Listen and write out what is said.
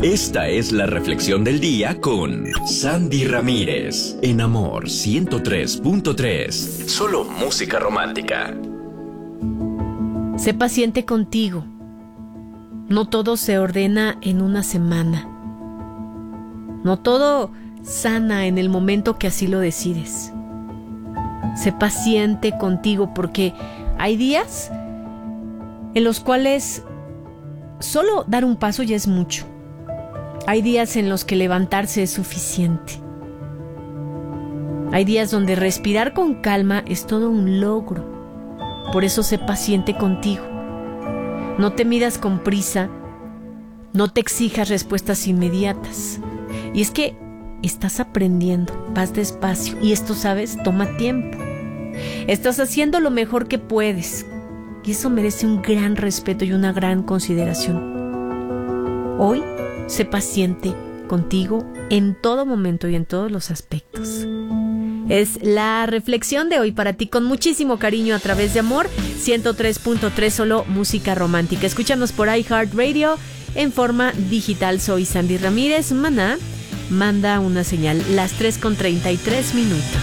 Esta es la reflexión del día con Sandy Ramírez en Amor 103.3. Solo música romántica. Sé paciente contigo. No todo se ordena en una semana. No todo sana en el momento que así lo decides. Sé paciente contigo porque hay días en los cuales solo dar un paso ya es mucho. Hay días en los que levantarse es suficiente. Hay días donde respirar con calma es todo un logro. Por eso sé paciente contigo. No te midas con prisa. No te exijas respuestas inmediatas. Y es que estás aprendiendo, vas despacio. Y esto, ¿sabes? Toma tiempo. Estás haciendo lo mejor que puedes. Y eso merece un gran respeto y una gran consideración. Hoy, sé paciente contigo en todo momento y en todos los aspectos. Es la reflexión de hoy para ti con muchísimo cariño a través de Amor 103.3, solo música romántica. Escúchanos por iHeartRadio en forma digital. Soy Sandy Ramírez. Maná manda una señal, las 3:33 minutos.